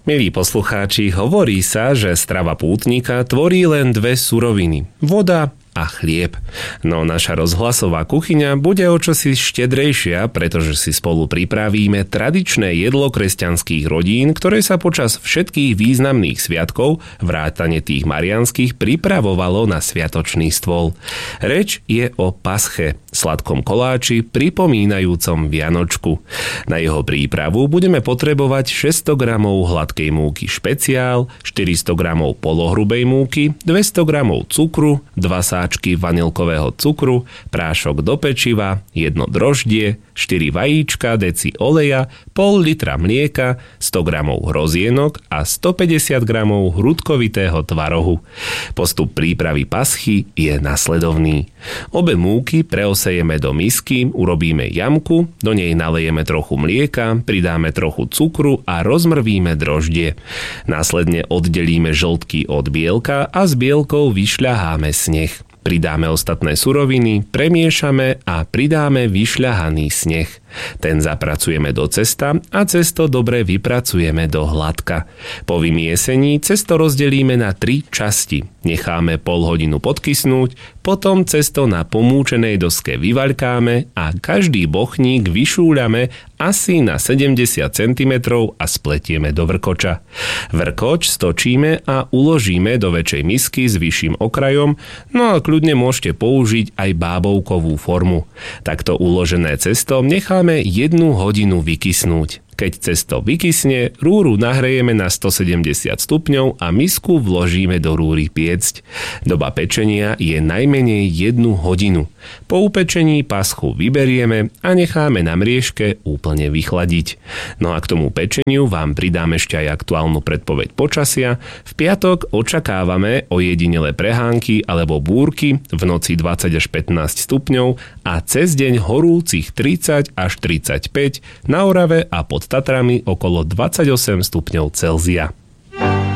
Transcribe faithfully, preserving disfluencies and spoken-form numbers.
Milí poslucháči, hovorí sa, že strava pútnika tvorí len dve suroviny. Voda a chlieb. No naša rozhlasová kuchyňa bude o čosi štedrejšia, pretože si spolu pripravíme tradičné jedlo kresťanských rodín, ktoré sa počas všetkých významných sviatkov, vrátane tých mariánskych, pripravovalo na sviatočný stôl. Reč je o pasche, sladkom koláči pripomínajúcom Vianočku. Na jeho prípravu budeme potrebovať šesťsto gramov hladkej múky špeciál, štyristo gramov polohrubej múky, dvesto gramov cukru, dva sáčky vanilkového cukru, prášok do pečiva, jedno droždie, štyri vajíčka, deci oleja, pol litra mlieka, sto gramov hrozienok a stopäťdesiat gramov hrudkovitého tvarohu. Postup prípravy paschy je nasledovný. Obe múky preosejeme do misky, urobíme jamku, do nej nalejeme trochu mlieka, pridáme trochu cukru a rozmrvíme droždie. Následne oddelíme žltky od bielka a s bielkou vyšľaháme sneh. Pridáme ostatné suroviny, premiešame a pridáme vyšľahaný sneh. Ten zapracujeme do cesta a cesto dobre vypracujeme do hladka. Po vymiesení cesto rozdelíme na tri časti. Necháme pol hodinu podkysnúť, potom cesto na pomúčenej doske vyvaľkáme a každý bochník vyšúľame asi na sedemdesiat centimetrov a spletieme do vrkoča. Vrkoč stočíme a uložíme do väčšej misky s vyšším okrajom, no a kľudne môžete použiť aj bábovkovú formu. Takto uložené cesto necháme jednu hodinu vykysnúť. Keď cesto vykysne, rúru nahrejeme na stosedemdesiat stupňov a misku vložíme do rúry piecť. Doba pečenia je najmenej jednu hodinu. Po upečení paschu vyberieme a necháme na mriežke úplne vychladiť. No a k tomu pečeniu vám pridám ešte aj aktuálnu predpoveď počasia. V piatok očakávame ojedinelé prehánky alebo búrky, v noci dvadsať až pätnásť stupňov a cez deň horúcich tridsať až tridsaťpäť, na Orave a pod Tatrami okolo dvadsaťosem stupňov Celzia.